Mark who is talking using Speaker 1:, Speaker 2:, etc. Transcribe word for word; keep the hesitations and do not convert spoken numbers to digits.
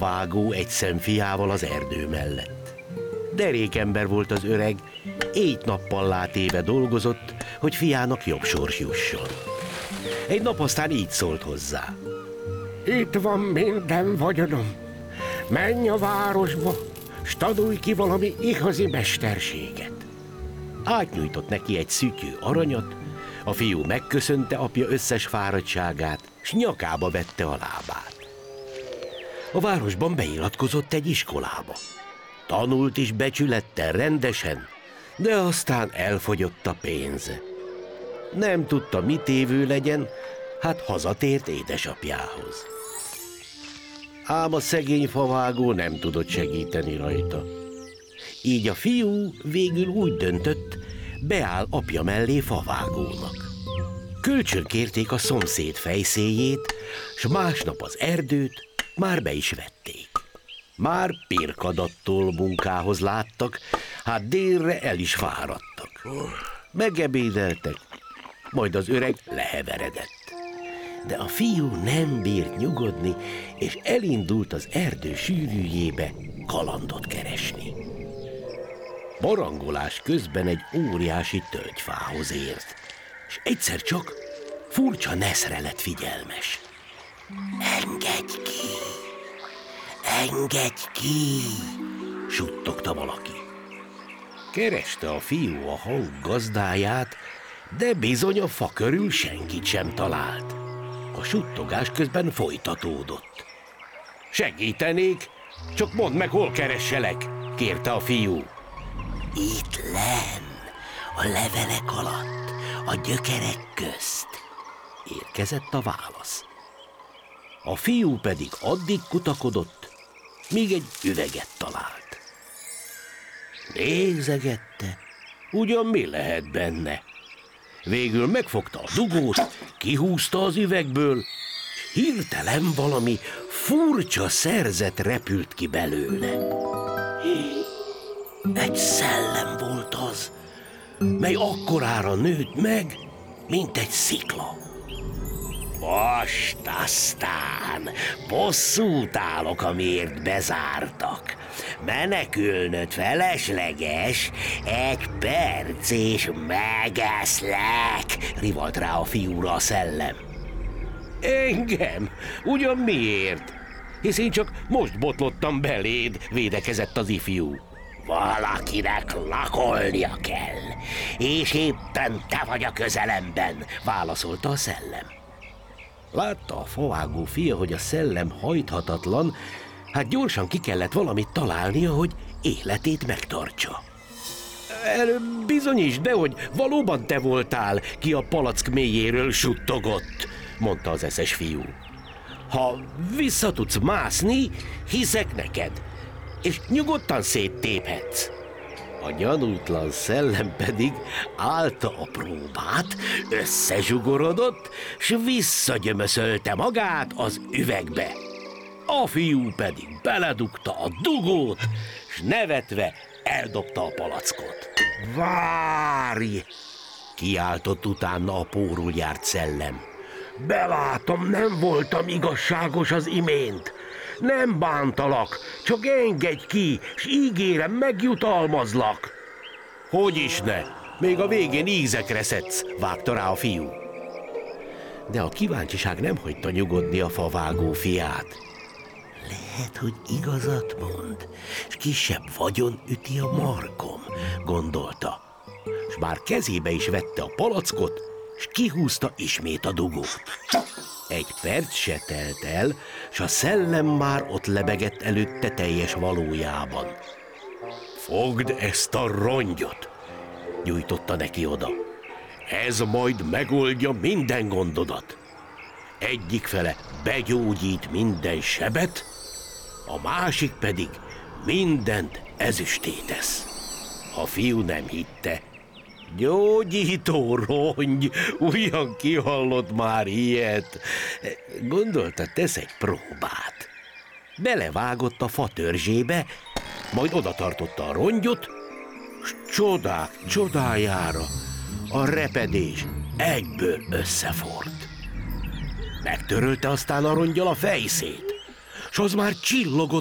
Speaker 1: Vágó egy szemfiával az erdő mellett. Derékember volt az öreg, éjt-nappal látéve dolgozott, hogy fiának jobb sors jusson. Egy nap aztán így szólt hozzá.
Speaker 2: Itt van minden vagyonom. Menj a városba, s tanulj ki valami igazi mesterséget.
Speaker 1: Átnyújtott neki egy szütyű aranyat, a fiú megköszönte apja összes fáradtságát, s nyakába vette a lábát. A városban beiratkozott egy iskolába. Tanult is becsülettel rendesen, de aztán elfogyott a pénze. Nem tudta, mit évő legyen, hát hazatért édesapjához. Ám a szegény favágó nem tudott segíteni rajta. Így a fiú végül úgy döntött, beáll apja mellé favágónak. Kölcsönkérték a szomszéd fejszéjét, s másnap az erdőt már be is vették. Már pirkadattól munkához láttak, hát délre el is fáradtak. Megebédeltek, majd az öreg leheveredett. De a fiú nem bírt nyugodni, és elindult az erdő sűrűjébe kalandot keresni. Barangolás közben egy óriási tölgyfához ért, és egyszer csak furcsa neszre lett figyelmes. Engedj ki! Engedj ki! Suttogta valaki. Kereste a fiú a hang gazdáját, de bizony a fa körül senkit sem talált. A suttogás közben folytatódott. Segítenék, csak mondd meg, hol keresselek, kérte a fiú. Itt lenn, a levelek alatt, a gyökerek közt, érkezett a válasz. A fiú pedig addig kutakodott, míg egy üveget talált. Nézegette, ugyan mi lehet benne. Végül megfogta a dugót, kihúzta az üvegből, és hirtelen valami furcsa szerzet repült ki belőle. Egy szellem volt az, mely akkorára nőtt meg, mint egy szikla. Most aztán bosszút állok, amiért bezártak. Menekülnöd felesleges, egy perc és megeszlek, rivalt rá a fiúra a szellem. Engem? Ugyan miért? Hisz én csak most botlottam beléd, védekezett az ifjú. Valakinek lakolnia kell, és éppen te vagy a közelemben, válaszolta a szellem. Látta a favágó fia, hogy a szellem hajthatatlan, hát gyorsan ki kellett valamit találnia, hogy életét megtartsa. Előbb bizonyos, de hogy valóban te voltál, ki a palack mélyéről suttogott, mondta az eszes fiú. Ha vissza tudsz mászni, hiszek neked, és nyugodtan széttéphetsz. A gyanútlan szellem pedig állta a próbát, összezsugorodott, s visszagyömöszölte magát az üvegbe. A fiú pedig beledugta a dugót, s nevetve eldobta a palackot. Várj! Kiáltott utána a pórul járt szellem. Belátom, nem voltam igazságos az imént. Nem bántalak, csak engedj ki, s ígérem, megjutalmazlak. Hogy is ne? Még a végén ízekre szedsz, vágta rá a fiú. De a kíváncsiság nem hagyta nyugodni a favágó fiát. Lehet, hogy igazat mond, s kisebb vagyon üti a markom, gondolta. S már kezébe is vette a palackot, s kihúzta ismét a dugót. Egy perc se telt el, s a szellem már ott lebegett előtte teljes valójában. Fogd ezt a rongyot, nyújtotta neki oda. Ez majd megoldja minden gondodat. Egyik fele begyógyít minden sebet, a másik pedig mindent ezüsté tesz. A fiú nem hitte. Gyógyító rongy, ugyan kihallott már ilyet. Gondolta, tesz egy próbát. Belevágott a fa törzsébe, majd oda tartotta a rongyot, s csodák csodájára a repedés egyből összefort. Megtörölte aztán a rongyal a fejszét,
Speaker 2: s az már csillogott